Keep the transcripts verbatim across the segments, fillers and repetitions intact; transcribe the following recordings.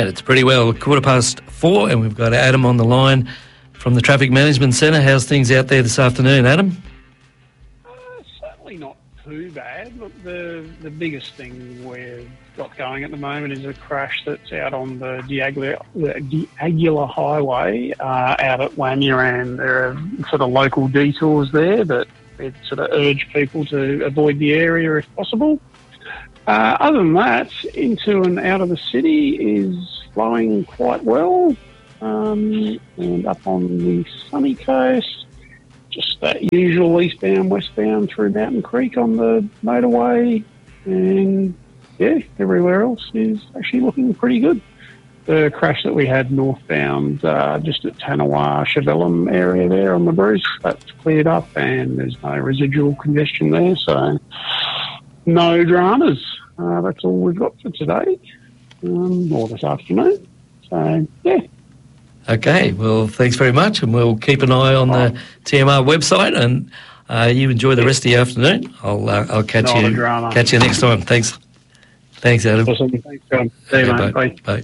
And it's pretty well quarter past four, and we've got Adam on the line from the Traffic Management Centre. How's things out there this afternoon, Adam? Uh, certainly not too bad. Look, the the biggest thing we've got going at the moment is a crash that's out on the D'Aguilar, the D'Aguilar Highway uh, out at Wamuran. There are sort of local detours there, but it sort of urge people to avoid the area if possible. Uh, other than that, into and out of the city is flowing quite well. Um, and up on the sunny coast, just that usual eastbound, westbound through Mountain Creek on the motorway. And, yeah, everywhere else is actually looking pretty good. The crash that we had northbound, uh, just at Tanawa, Chevelum area there on the Bruce, that's cleared up and there's no residual congestion there, so no dramas. Uh, that's all we've got for today, um, or this afternoon. So, yeah. Okay, well, thanks very much, and we'll keep an eye on the T M R website, and uh, you enjoy the rest of the afternoon. I'll uh, I'll catch Not a you drama. catch you next time. Thanks, thanks, Adam. Awesome. Thanks, John. See you, Okay, mate. bye. Bye. Bye.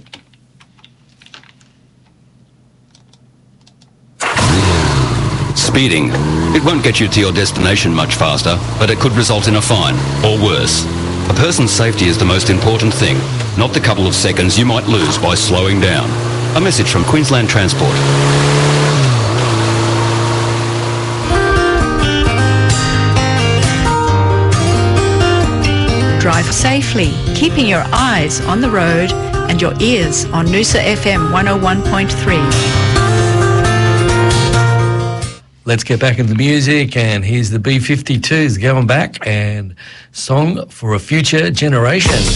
Speeding. It won't get you to your destination much faster, but it could result in a fine, or worse. A person's safety is the most important thing, not the couple of seconds you might lose by slowing down. A message from Queensland Transport. Drive safely, keeping your eyes on the road and your ears on Noosa F M one oh one point three. Let's get back into the music, and here's the B fifty-twos going back, and Song for a Future Generation.